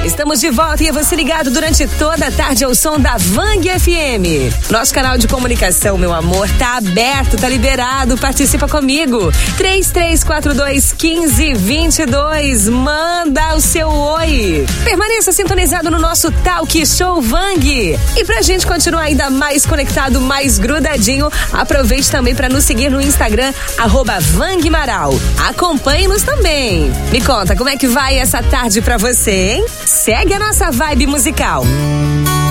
Estamos de volta e é você ligado durante toda a tarde ao som da Vang FM. Nosso canal de comunicação, meu amor, tá aberto, tá liberado. Participa comigo. 3342-1522. Manda o seu oi. Permaneça sintonizado no nosso Talk Show Vang. E pra gente continuar ainda mais conectado, mais grudadinho, aproveite também para nos seguir no Instagram, @VangMaral. Acompanhe-nos também. Me conta, como é que vai essa tarde pra você, hein? Segue a nossa vibe musical.